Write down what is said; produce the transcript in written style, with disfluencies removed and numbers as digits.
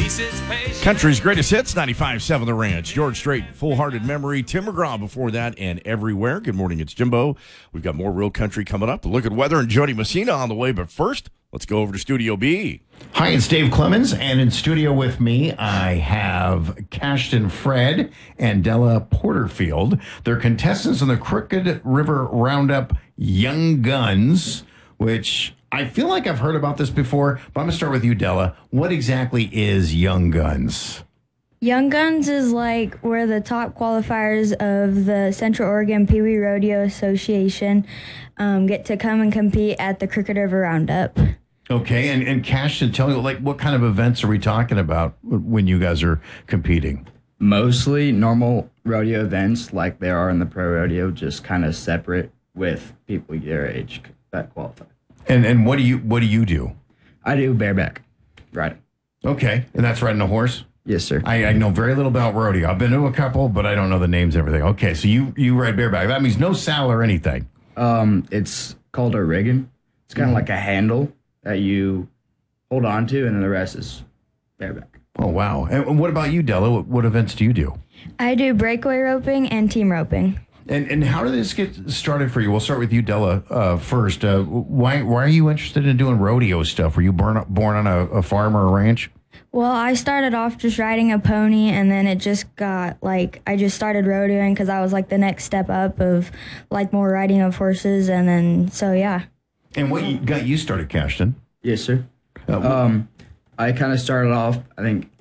Country's greatest hits, 95.7 The Ranch. George Strait, Full-Hearted Memory. Tim McGraw before that, and Everywhere. Good morning, it's Jimbo. We've got more real country coming up. A look at weather and Jody Messina on the way. But first, let's go over to Studio B. Hi, it's Dave Clemens, and in studio with me, I have Cashton Fred and Della Porterfield. They're contestants on the Crooked River Roundup Young Guns, which I feel like I've heard about this before, but I'm going to start with you, Della. What exactly is Young Guns? Young Guns is like where the top qualifiers of the Central Oregon Pee Wee Rodeo Association get to come and compete at the Crooked River Roundup. Okay, and Cashton, tell me, like, what kind of events are we talking about when you guys are competing? Mostly normal rodeo events like there are in the pro rodeo, just kind of separate with people your age that qualify. And what do you do? I do bareback riding. Okay, and that's riding a horse? Yes, sir. I know very little about rodeo. I've been to a couple, but I don't know the names and everything. Okay, so you ride bareback. That means no saddle or anything. It's called a rigging. It's kind of like a handle that you hold on to, and then the rest is bareback. Oh, wow. And what about you, Della? What events do you do? I do breakaway roping and team roping. And how did this get started for you? We'll start with you, Della, first. Why are you interested in doing rodeo stuff? Were you born on a farm or a ranch? Well, I started off just riding a pony, and then it just got, like, I just started rodeoing because I was, like, the next step up of, like, more riding of horses, and then, so, yeah. And what got you started, Cashton? Yes, sir. I kind of started off, I think,